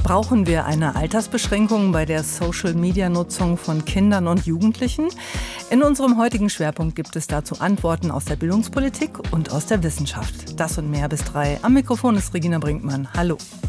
Brauchen wir eine Altersbeschränkung bei der Social-Media-Nutzung von Kindern und Jugendlichen? In unserem heutigen Schwerpunkt gibt es dazu Antworten aus der Bildungspolitik und aus der Wissenschaft. Das und mehr bis 3. Am Mikrofon ist Regina Brinkmann. Hallo.